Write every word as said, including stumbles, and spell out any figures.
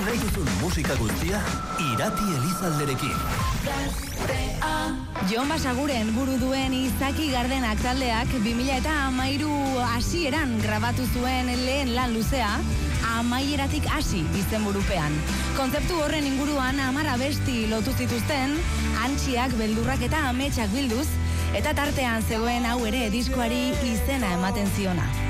nahi duzun musika guztia, Irati Elizalderekin. Jon Basaguren buru duen Izaki Gardenak taldeak bi mila hamairu hasieran grabatu zuen lehen lan luzea, Amaieratik hasi izenburupean. Kontzeptu horren inguruan hamar abesti lotu zituzten, antxiak, beldurrak eta ametsak bilduz, eta tartean zegoen hau ere diskoari izena ematen ziona.